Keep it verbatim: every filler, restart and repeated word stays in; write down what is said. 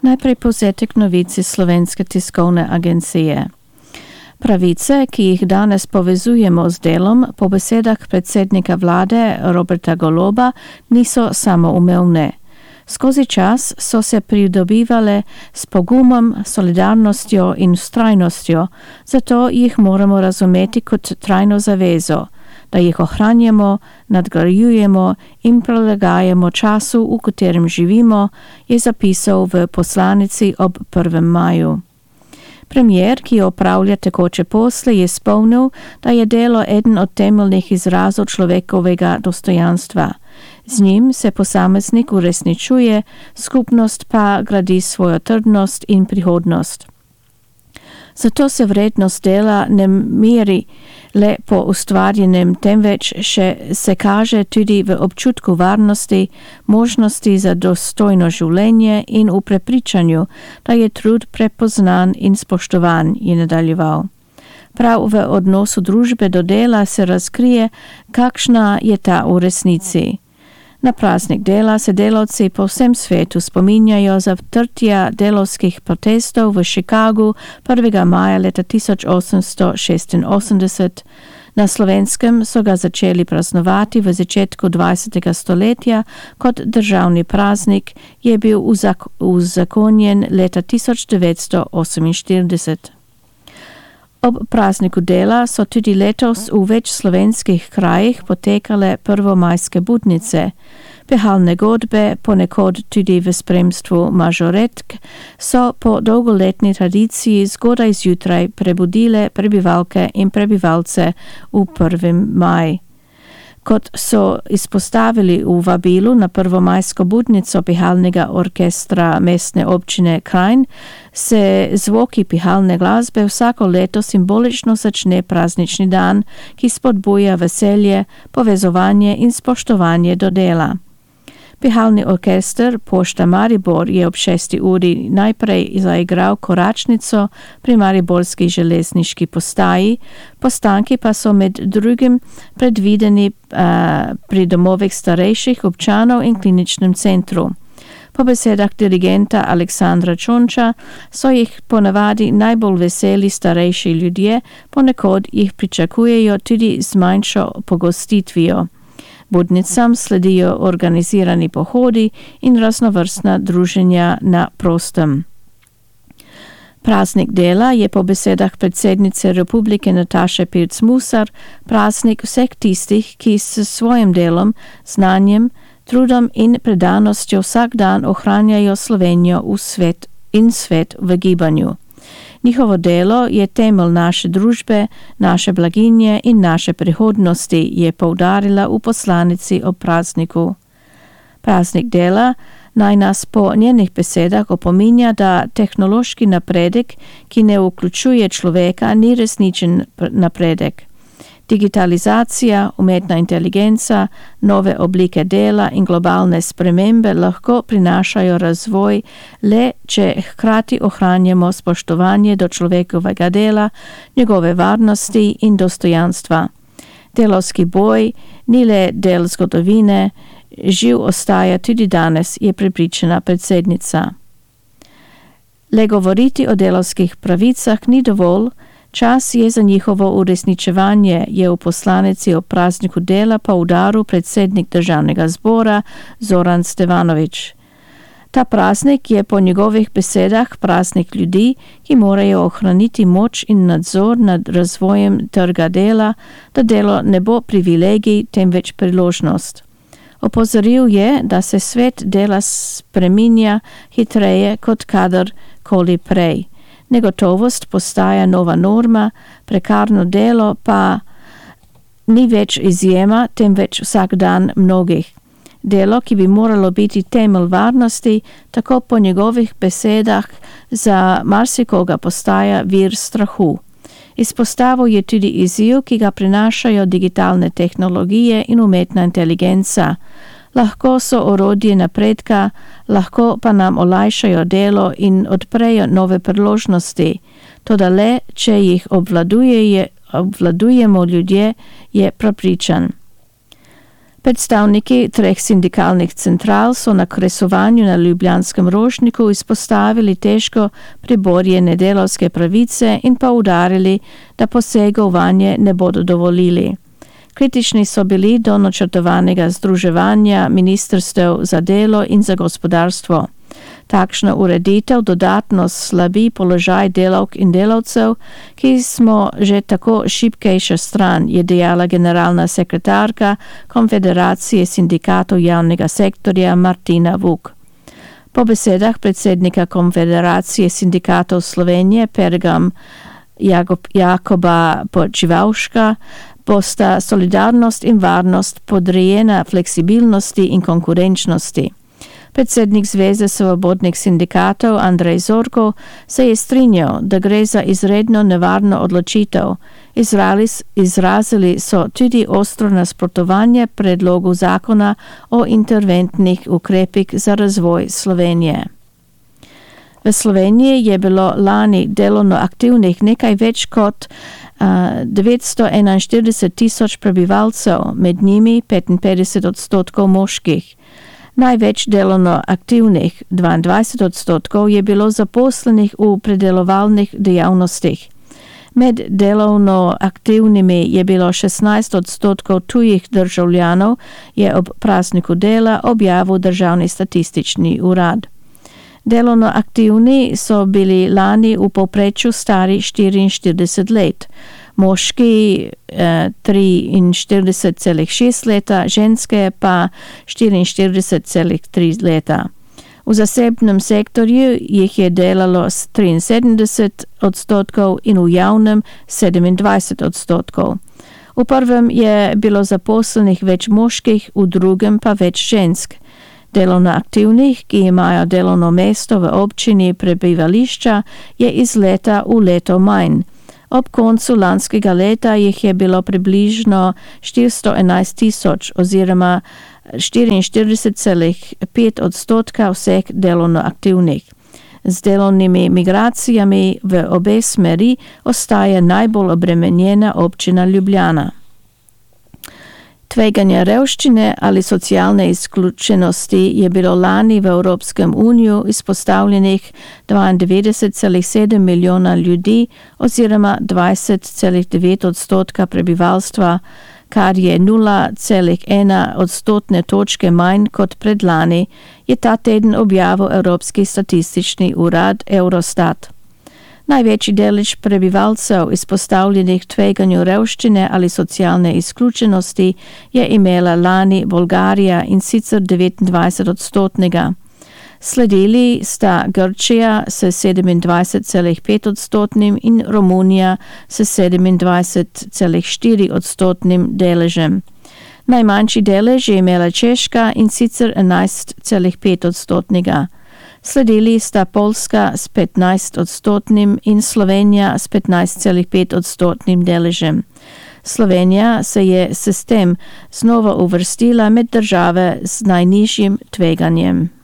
Najprej povzetek novic iz Slovenske tiskovne agencije. Pravice, ki jih danes povezujemo z delom, po besedah predsednika vlade Roberta Goloba, niso samoumevne. Skozi čas so se pridobivale s pogumom, solidarnostjo in vztrajnostjo, zato jih moramo razumeti kot trajno zavezo, da jih ohranjamo, nadgrajujemo in prilagajamo času, v katerem živimo, je zapisal v poslanici ob prvem maju. Premier, ki opravlja tekoče posle, je spomnil, da je delo eden od temeljnih izrazov človekovega dostojanstva. Z njim se posameznik uresničuje, skupnost pa gradi svojo trdnost in prihodnost. Zato se vrednost dela ne meri le po ustvarjenem, temveč še se kaže tudi v občutku varnosti, možnosti za dostojno življenje in v prepričanju, da je trud prepoznan in spoštovan, je nadaljeval. Prav v odnosu družbe do dela se razkrije, kakšna je ta v resnici. Na praznik dela se delavci po vsem svetu spominjajo zatrtja delovskih protestov v Chicagu prvega maja leta tisoč osemsto šestinosemdeset. Na Slovenskem so ga začeli praznovati v začetku dvajsetega stoletja, kot državni praznik je bil uzak- uzakonjen leta tisoč devetsto oseminštirideset. Ob prazniku dela so tudi letos v več slovenskih krajih potekale prvomajske budnice. Pehalne godbe, ponekod tudi v spremstvu mažoretk, so po dolgoletni tradiciji zgodaj zjutraj prebudile prebivalke in prebivalce v prvem maj. Kot so izpostavili v vabilu na prvomajsko budnico pihalnega orkestra mestne občine Kranj, se zvoki pihalne glasbe vsako leto simbolično začne praznični dan, ki spodbuja veselje, povezovanje in spoštovanje do dela. Pihalni orkester Pošta Maribor je ob šesti uri najprej zaigral koračnico pri mariborski železniški postaji, postanki pa so med drugim predvideni uh, pri domovih starejših občanov in kliničnem centru. Po besedah dirigenta Aleksandra Čonča so jih ponavadi najbolj veseli starejši ljudje, ponekod jih pričakujejo tudi z manjšo pogostitvijo. Budnicam sledijo organizirani pohodi in raznovrstna druženja na prostem. Praznik dela je po besedah predsednice Republike Nataše Pirc-Musar praznik vseh tistih, ki s svojim delom, znanjem, trudom in predanostjo vsak dan ohranjajo Slovenijo v svet in svet v gibanju. Njihovo delo je temelj naše družbe, naše blaginje in naše prihodnosti, je poudarila v poslanici o prazniku. Praznik dela naj nas po njenih besedah opominja, da tehnološki napredek, ki ne vključuje človeka, ni resničen napredek. Digitalizacija, umetna inteligenca, nove oblike dela in globalne spremembe lahko prinašajo razvoj le, če hkrati ohranjamo spoštovanje do človekovega dela, njegove varnosti in dostojanstva. Delavski boj ni le del zgodovine, živ ostaja tudi danes, je prepričana predsednica. Le govoriti o delavskih pravicah ni dovolj, čas je za njihovo uresničevanje, je v poslanici o prazniku dela poudaril predsednik državnega zbora Zoran Stevanović. Ta praznik je po njegovih besedah praznik ljudi, ki morajo ohraniti moč in nadzor nad razvojem trga dela, da delo ne bo privilegij, temveč priložnost. Opozoril je, da se svet dela spreminja hitreje kot kadarkoli prej. Negotovost postaja nova norma, prekarno delo pa ni več izjema, temveč vsak dan mnogih. Delo, ki bi moralo biti temelj varnosti, tako po njegovih besedah za marsikoga postaja vir strahu. Izpostavil je tudi izziv, ki ga prinašajo digitalne tehnologije in umetna inteligenca. Lahko so orodje napredka, lahko pa nam olajšajo delo in odprejo nove priložnosti. Toda le, če jih obvladuje, obvladujemo ljudje, je prepričan. Predstavniki treh sindikalnih central so na kresovanju na Ljubljanskem Rožniku izpostavili težko priborjene delavske pravice in poudarili, da posegov vanje ne bodo dovolili. Kritični so bili do načrtovanega združevanja ministrstev za delo in za gospodarstvo. Takšna ureditev dodatno slabi položaj delavk in delavcev, ki smo že tako šibkejša stran, je dejala generalna sekretarka Konfederacije sindikatov javnega sektorja Martina Vuk. Po besedah predsednika Konfederacije sindikatov Slovenije Pergam Jakoba Počivavška bosta solidarnost in varnost podrejena fleksibilnosti in konkurenčnosti. Predsednik Zveze svobodnih sindikatov Andrej Zorko se je strinjal, da gre za izredno nevarno odločitev. Izrali, izrazili so tudi ostro nasprotovanje predlogu zakona o interventnih ukrepih za razvoj Slovenije. V Sloveniji je bilo lani delovno aktivnih nekaj več kot uh, devetsto enainštirideset tisoč prebivalcev, med njimi petinpetdeset odstotkov moških. Največ delovno aktivnih, dvaindvajset odstotkov, je bilo zaposlenih v predelovalnih dejavnostih. Med delovno aktivnimi je bilo šestnajst odstotkov tujih državljanov, je ob prazniku dela objavil Državni statistični urad. Delovno aktivni so bili lani v povprečju stari štiriinštirideset let. Moški eh, triinštirideset celih šest leta, ženske pa štiriinštirideset celih tri leta. V zasebnem sektorju jih je delalo triinsedemdeset odstotkov in v javnem sedemindvajset odstotkov. V prvem je bilo zaposlenih več moških, v drugem pa več žensk. Delovno aktivnih, ki imajo delovno mesto v občini prebivališča, je iz leta v leto manj. Ob koncu lanskega leta jih je bilo približno štiristo enajst tisoč oziroma štiriinštirideset celih pet odstotka vseh delovno aktivnih. Z delovnimi migracijami v obe smeri ostaja najbolj obremenjena občina Ljubljana. Tveganja revščine ali socialne izključenosti je bilo lani v Evropskem uniju izpostavljenih dvaindevetdeset celih sedem milijona ljudi oziroma dvajset celih devet odstotka prebivalstva, kar je nula celih ena odstotne točke manj kot predlani, je ta teden objavil Evropski statistični urad Eurostat. Največji delež prebivalcev izpostavljenih tveganju revščine ali socialne izključenosti je imela lani Bolgarija in sicer devetindvajset odstotnega. Sledili sta Grčija s sedemindvajset celih pet odstotnim in Romunija s sedemindvajset celih štiri odstotnim deležem. Najmanjši delež je imela Češka in sicer enajst celih pet odstotnega. Sledili sta Poljska s petnajst odstotnim in Slovenija s petnajst celih pet odstotnim deležem. Slovenija se je s tem znova uvrstila med države z najnižjim tveganjem.